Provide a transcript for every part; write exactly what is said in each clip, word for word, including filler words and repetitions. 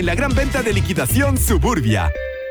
en la gran venta de liquidación Suburbia.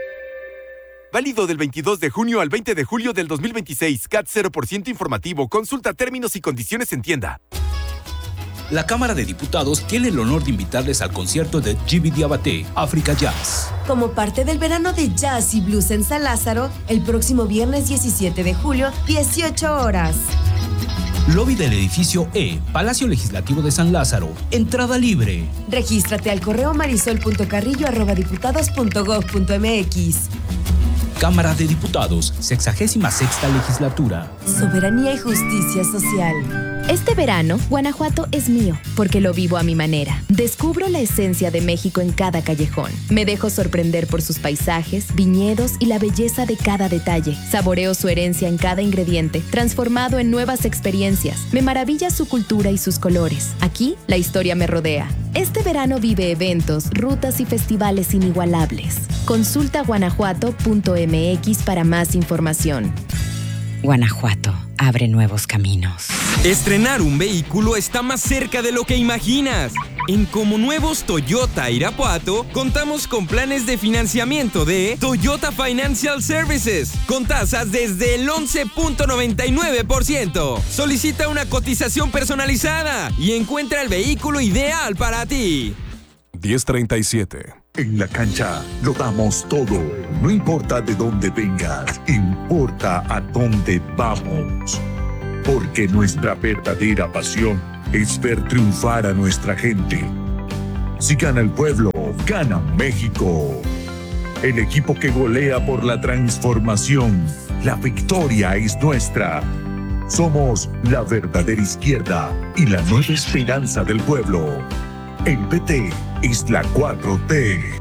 Válido del veintidós de junio al veinte de julio del dos mil veintiséis. C A T cero por ciento informativo. Consulta términos y condiciones en tienda. La Cámara de Diputados tiene el honor de invitarles al concierto de Djiby Diabaté, Africa Jazz. Como parte del verano de jazz y blues en San Lázaro, el próximo viernes diecisiete de julio, dieciocho horas. Lobby del edificio E, Palacio Legislativo de San Lázaro. Entrada libre. Regístrate al correo marisol punto carrillo arroba diputados punto gob punto mx. Cámara de Diputados, sexagésima sexta legislatura. Soberanía y justicia social. Este verano, Guanajuato es mío, porque lo vivo a mi manera. Descubro la esencia de México en cada callejón. Me dejo sorprender por sus paisajes, viñedos y la belleza de cada detalle. Saboreo su herencia en cada ingrediente, transformado en nuevas experiencias. Me maravilla su cultura y sus colores. Aquí, la historia me rodea. Este verano vive eventos, rutas y festivales inigualables. Consulta guanajuato punto mx para más información. Guanajuato abre nuevos caminos. Estrenar un vehículo está más cerca de lo que imaginas. En Como Nuevos Toyota Irapuato, contamos con planes de financiamiento de Toyota Financial Services, con tasas desde el once punto noventa y nueve por ciento. Solicita una cotización personalizada y encuentra el vehículo ideal para ti. diez treinta y siete. En la cancha lo damos todo. No importa de dónde vengas, importa a dónde vamos. Porque nuestra verdadera pasión es ver triunfar a nuestra gente. Si gana el pueblo, gana México. El equipo que golea por la transformación. La victoria es nuestra. Somos la verdadera izquierda y la nueva esperanza del pueblo. El P T es la cuatro T.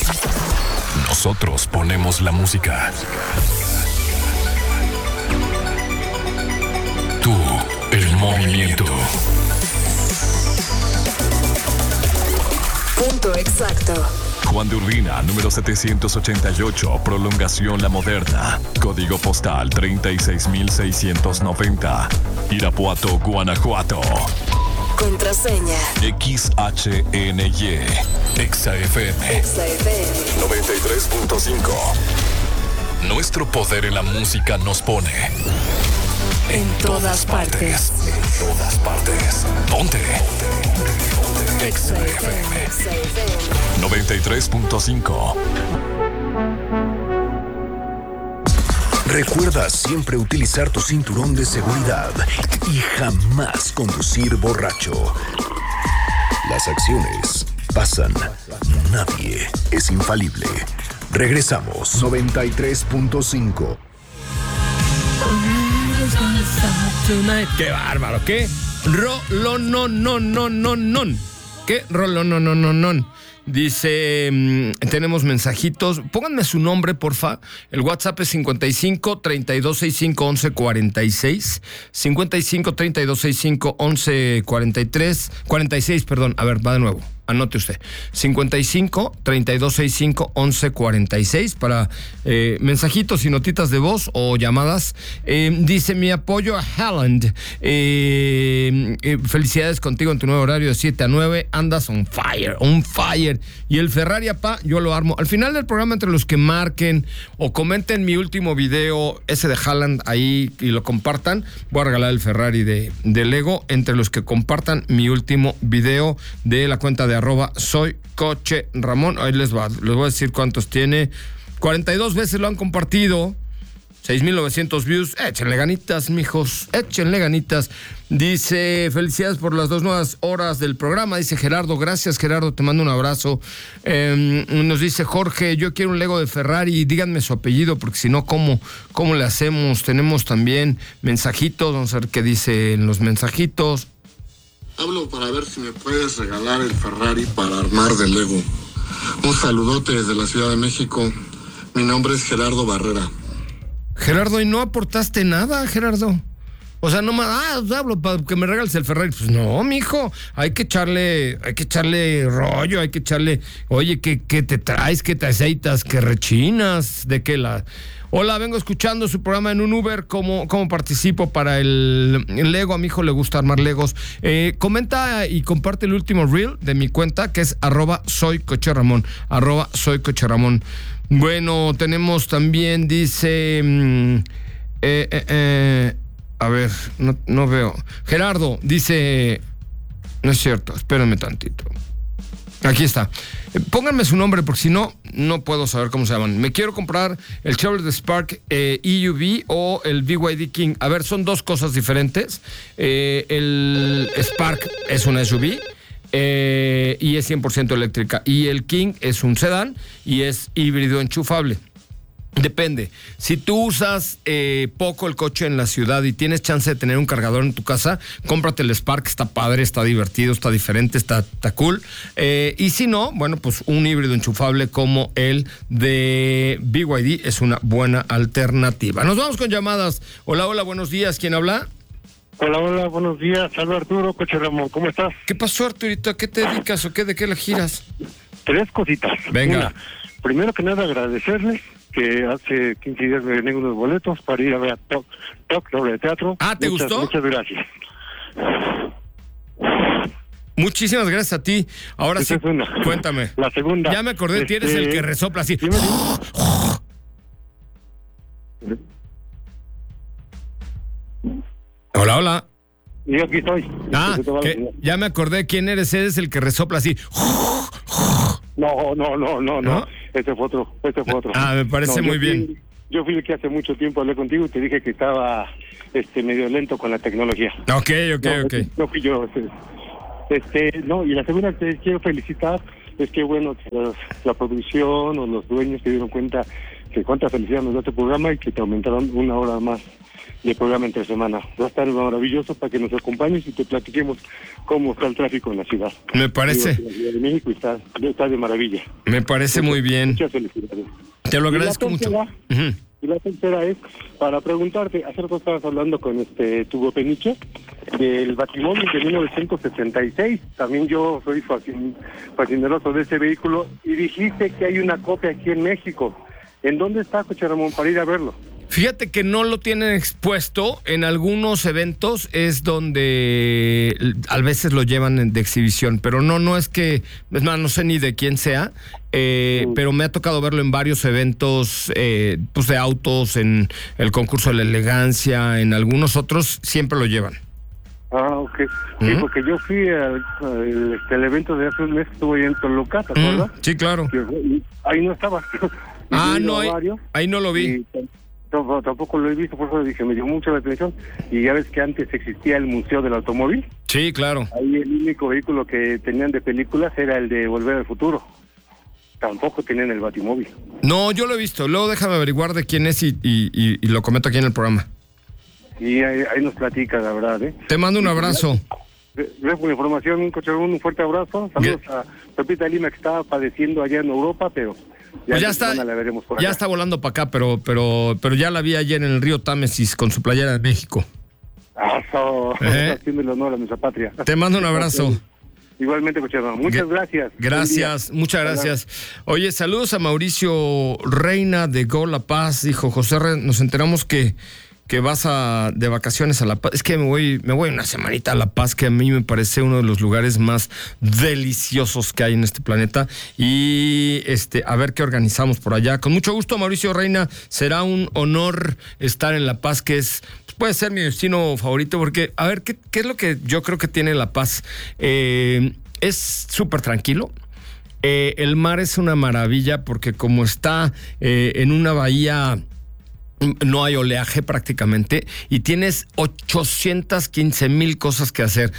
Nosotros ponemos la música. Tú, el movimiento. Punto exacto. Juan de Urbina, número setecientos ochenta y ocho, prolongación La Moderna. Código postal treinta y seis mil seiscientos noventa. Irapuato, Guanajuato. Contraseña. X H N Y. Exa F M. Exa F M. noventa y tres punto cinco. Nuestro poder en la música nos pone En todas partes. En todas partes. Ponte. Exa F M. noventa y tres punto cinco. Recuerda siempre utilizar tu cinturón de seguridad y jamás conducir borracho. Las acciones pasan, nadie es infalible. Regresamos. noventa y tres punto cinco. ¡Qué bárbaro! ¿Qué? Rolo, no, no, no, no, no. ¿Qué? Rolo, no, no, no, no. Dice, mmm, tenemos mensajitos. Pónganme su nombre, porfa. El WhatsApp es cincuenta y cinco, treinta y dos sesenta y cinco, once cuarenta y seis. cincuenta y cinco, treinta y dos sesenta y cinco, once cuarenta y tres. cuarenta y seis, perdón. A ver, va de nuevo. Anote usted. cincuenta y cinco, treinta y dos sesenta y cinco, once cuarenta y seis para eh, mensajitos y notitas de voz o llamadas. Eh, dice, mi apoyo a Haaland. Eh, eh, felicidades contigo en tu nuevo horario de siete a nueve. Andas on fire, on fire. Y el Ferrari, apá, yo lo armo. Al final del programa, entre los que marquen o comenten mi último video, ese de Haaland ahí, y lo compartan, voy a regalar el Ferrari de, de Lego. Entre los que compartan mi último video de la cuenta de arroba soy coche Ramón. Ahí les va, les voy a decir cuántos tiene. cuarenta y dos veces lo han compartido. seis mil novecientos views. Échenle ganitas, mijos. Échenle ganitas. Dice, felicidades por las dos nuevas horas del programa. Dice Gerardo, gracias Gerardo, te mando un abrazo. Eh, nos dice Jorge, yo quiero un Lego de Ferrari. Díganme su apellido, porque si no, ¿cómo, cómo le hacemos? Tenemos también mensajitos. Vamos a ver qué dice en los mensajitos. Hablo para ver si me puedes regalar el Ferrari para armar de Lego. Un saludote desde la Ciudad de México. Mi nombre es Gerardo Barrera. Gerardo, ¿y no aportaste nada, Gerardo? O sea, nomás, ah, hablo para que me regales el Ferrari. Pues no, mijo, hay que echarle, hay que echarle rollo, hay que echarle, oye, ¿qué, qué te traes? ¿Qué te aceitas? ¿Qué rechinas? ¿De qué la...? Hola, vengo escuchando su programa en un Uber. ¿Cómo, cómo participo para el, el Lego? A mi hijo le gusta armar Legos. Eh, comenta y comparte el último reel de mi cuenta, que es arroba soy Coche Ramón, arroba soy Coche Ramón. Bueno, tenemos también, dice... Mmm, eh, eh, eh, a ver, no, no veo. Gerardo dice... No es cierto, espérenme tantito. Aquí está. Eh, pónganme su nombre porque si no, no puedo saber cómo se llaman. Me quiero comprar el Chevrolet Spark eh, E U V o el B Y D King. A ver, son dos cosas diferentes. Eh, el Spark es una S U V eh, y es cien por ciento eléctrica. Y el King es un sedán y es híbrido enchufable. Depende. Si tú usas eh, poco el coche en la ciudad y tienes chance de tener un cargador en tu casa, cómprate el Spark, está padre, está divertido, está diferente, está, está cool. Eh, y si no, bueno, pues un híbrido enchufable como el de B Y D es una buena alternativa. Nos vamos con llamadas. Hola, hola, buenos días. ¿Quién habla? Hola, hola, buenos días. Habla Arturo, Coche Ramón. ¿Cómo estás? ¿Qué pasó, Arturito? ¿A qué te dedicas o qué? ¿De qué le giras? Tres cositas. Venga. Una, primero que nada, agradecerles que hace quince días me gané unos boletos para ir a ver a Talk, Talk, la obra de teatro. Ah, ¿te muchas, gustó? Muchas gracias. Muchísimas gracias a ti. Ahora Esa sí, es una. cuéntame. La segunda. Ya me acordé, este... tienes el que resopla así. Dime, Hola, hola. Yo aquí estoy. Ah, que ya me acordé quién eres, eres el que resopla así. No, no, no, no, no. ¿No? Ese fue otro, ese fue otro. Ah, me parece No, muy yo bien. Fui, yo fui el que hace mucho tiempo hablé contigo y te dije que estaba este medio lento con la tecnología. Ok, ok, no, ok. No fui yo. Este, este, no, y la segunda que quiero felicitar es que, bueno, la, la producción o los dueños se dieron cuenta que cuánta felicidad nos da este programa y que te aumentaron una hora más de programa entre semana. Va a estar maravilloso para que nos acompañes y te platiquemos cómo está el tráfico en la ciudad. Me parece. Digo, la Ciudad de México está, está de maravilla. Me parece muy bien. Muchas felicidades. Te lo agradezco mucho. Uh-huh. Y la tercera es para preguntarte, hace rato estabas hablando con este Tubo Peniche del Batimóvil de mil novecientos sesenta y seis. También yo soy fascin, fascineroso de ese vehículo y dijiste que hay una copia aquí en México. ¿En dónde está, Coche Ramón, para ir a verlo? Fíjate que no lo tienen expuesto. En algunos eventos es donde a veces lo llevan de exhibición, pero no, no es que, es más, no sé ni de quién sea, eh, mm. pero me ha tocado verlo en varios eventos eh, pues de autos, en el concurso de la elegancia, en algunos otros siempre lo llevan. Ah, ok. Sí, ¿Mm? Porque yo fui al, al, este, al evento de hace un mes que estuve en Toluca, ¿te acuerdas? ¿Mm? Sí, claro. Y ahí no estaba. Ah, no, ahí, ahí no lo vi. Y, No, tampoco lo he visto, por eso dije, me dio mucho la atención. Y ya ves que antes existía el Museo del Automóvil. Sí, claro. Ahí el único vehículo que tenían de películas era el de Volver al Futuro. Tampoco tenían el Batimóvil. No, yo lo he visto. Luego déjame averiguar de quién es y, y, y, y lo comento aquí en el programa. Y ahí, ahí nos platica, la verdad, ¿eh? Te mando un abrazo. Gracias por la información, un coche, un fuerte abrazo. Saludos Bien. a Pepita Lima, que estaba padeciendo allá en Europa, pero... Ya, pues ya está, ya acá. está volando para acá, pero, pero, pero ya la vi ayer en el río Támesis con su playera de México. Ah, so, ¿Eh? Haciendo el honor a nuestra patria. Te mando un abrazo. Igualmente, Cochero. Muchas G- gracias. Gracias, muchas gracias. Oye, saludos a Mauricio Reina de Go La Paz. Dijo José, nos enteramos que que vas a de vacaciones a La Paz. Es que me voy me voy una semanita a La Paz, que a mí me parece uno de los lugares más deliciosos que hay en este planeta. Y este a ver qué organizamos por allá. Con mucho gusto, Mauricio Reina. Será un honor estar en La Paz, que es puede ser mi destino favorito, porque a ver, ¿qué, qué es lo que yo creo que tiene La Paz? Eh, es súper tranquilo. Eh, el mar es una maravilla porque como está eh, en una bahía... No hay oleaje prácticamente y tienes ochocientas quince mil cosas que hacer.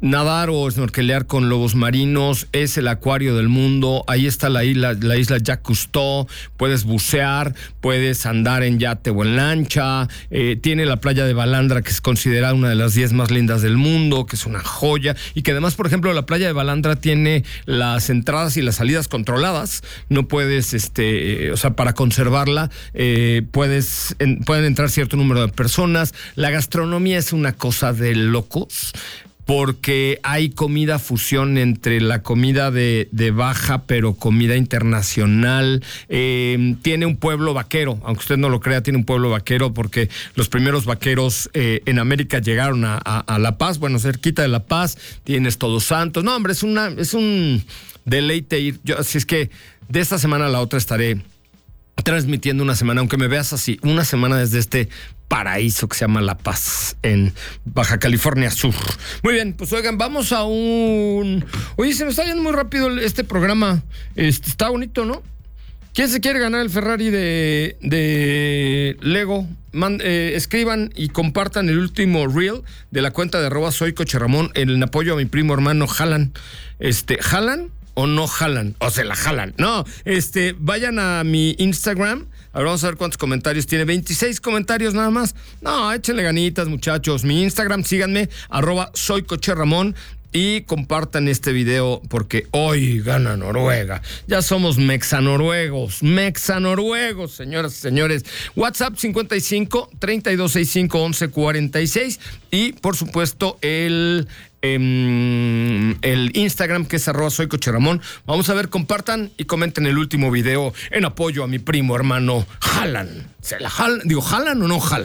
nadar o snorkelear con lobos marinos, es el acuario del mundo. Ahí está la isla, la isla Jacques Cousteau. Puedes bucear, puedes andar en yate o en lancha. Eh, tiene la playa de Balandra, que es considerada una de las diez más lindas del mundo, que es una joya. Y que además, por ejemplo, la playa de Balandra tiene las entradas y las salidas controladas. No puedes, este, eh, o sea, para conservarla, eh, puedes, en, pueden entrar cierto número de personas. La gastronomía es una cosa de locos, porque hay comida fusión entre la comida de, de Baja, pero comida internacional. Eh, tiene un pueblo vaquero, aunque usted no lo crea, tiene un pueblo vaquero, porque los primeros vaqueros eh, en América llegaron a, a, a La Paz, bueno, cerquita de La Paz. Tienes Todos Santos. No, hombre, es una, es un deleite ir. Yo, así es que de esta semana a la otra estaré transmitiendo una semana, aunque me veas así, una semana desde este paraíso que se llama La Paz, en Baja California Sur. Muy bien, pues oigan, vamos a un... Oye, se me está yendo muy rápido este programa. Este, está bonito, ¿no? ¿Quién se quiere ganar el Ferrari de, de Lego? Man, eh, escriban y compartan el último reel de la cuenta de arroba soy Coche Ramón en apoyo a mi primo hermano Jalan. Este, ¿Jalan o no jalan? O se la jalan. No, este, vayan a mi Instagram. Ahora vamos a ver cuántos comentarios tiene. veintiséis comentarios nada más. No, échenle ganitas, muchachos. Mi Instagram, síganme, arroba soy Coche Ramón. Y compartan este video porque hoy gana Noruega. Ya somos mexanoruegos, mexanoruegos, señoras y señores. WhatsApp cincuenta y cinco, treinta y dos sesenta y cinco, once cuarenta y seis. Y por supuesto el... En el Instagram, que es arroba soy Coche Ramón. Vamos a ver, compartan y comenten el último video en apoyo a mi primo hermano Jalan. ¿Se la jalan? Digo, ¿jalan o no jalan?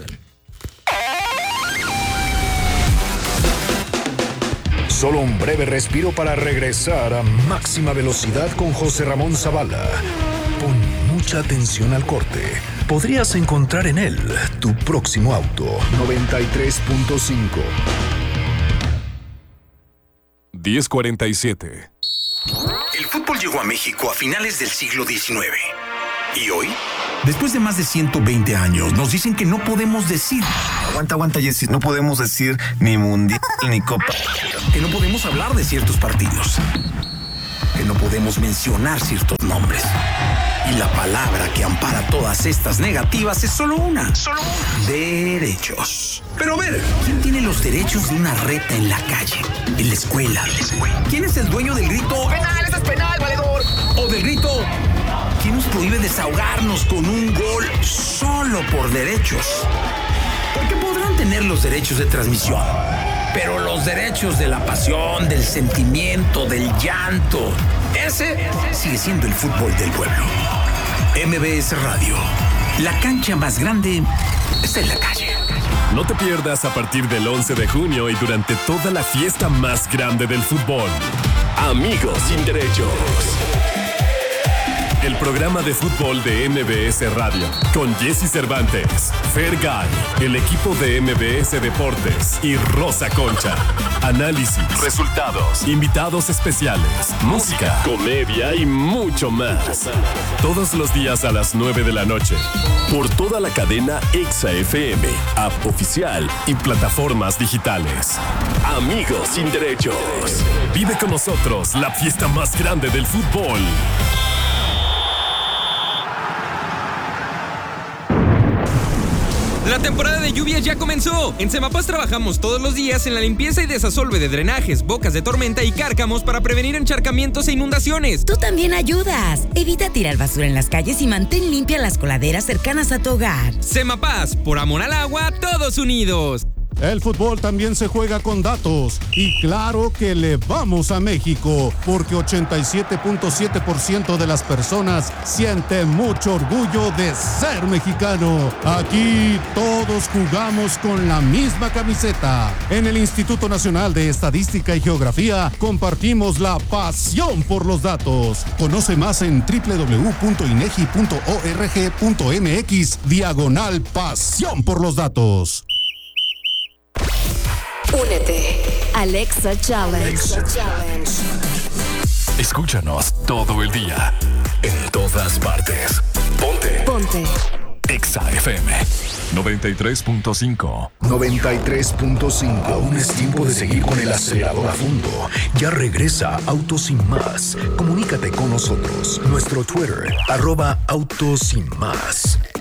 Solo un breve respiro para regresar a máxima velocidad con José Ramón Zavala. Pon mucha atención al corte. Podrías encontrar en él tu próximo auto. noventa y tres punto cinco. diez cuarenta y siete. El fútbol llegó a México a finales del siglo diecinueve. ¿Y hoy? Después de más de ciento veinte años, nos dicen que no podemos decir... Aguanta, aguanta, Jessy. No podemos decir ni mundial ni copa. Que no podemos hablar de ciertos partidos. Que no podemos mencionar ciertos nombres. Y la palabra que ampara todas estas negativas es solo una. Solo una. Derechos. Pero a ver, ¿quién tiene los derechos de una reta en la calle? En la escuela. ¿Quién es el dueño del grito? ¡Penal! ¡Eso es penal, valedor! O del grito... ¿Quién nos prohíbe desahogarnos con un gol solo por derechos? Porque podrán tener los derechos de transmisión, pero los derechos de la pasión, del sentimiento, del llanto, ese sigue siendo el fútbol del pueblo. M B S Radio, la cancha más grande está en la calle. No te pierdas a partir del once de junio y durante toda la fiesta más grande del fútbol. Amigos sin derechos. El programa de fútbol de M B S Radio, con Jesse Cervantes, Fergay, el equipo de M B S Deportes y Rosa Concha. Análisis, resultados, invitados especiales, música, comedia y mucho más. Todos los días a las nueve de la noche, por toda la cadena Exa F M, app oficial y plataformas digitales. Amigos sin derechos. Vive con nosotros la fiesta más grande del fútbol. La temporada de lluvias ya comenzó. En Semapas trabajamos todos los días en la limpieza y desasolve de drenajes, bocas de tormenta y cárcamos para prevenir encharcamientos e inundaciones. Tú también ayudas. Evita tirar basura en las calles y mantén limpias las coladeras cercanas a tu hogar. Semapas, por amor al agua, todos unidos. El fútbol también se juega con datos y claro que le vamos a México porque ochenta y siete punto siete por ciento de las personas sienten mucho orgullo de ser mexicano. Aquí todos jugamos con la misma camiseta. En el Instituto Nacional de Estadística y Geografía compartimos la pasión por los datos. Conoce más en doble u doble u doble u punto inegi punto org punto mx diagonal pasión por los datos. Únete. Alexa Challenge. Alexa Challenge. Escúchanos todo el día, en todas partes. Ponte. Ponte. Exa F M. noventa y tres punto cinco. noventa y tres punto cinco. Aún es tiempo de seguir con el acelerador a fondo. Ya regresa Autos Sin Más. Comunícate con nosotros. Nuestro Twitter, arroba Autos Sin Más.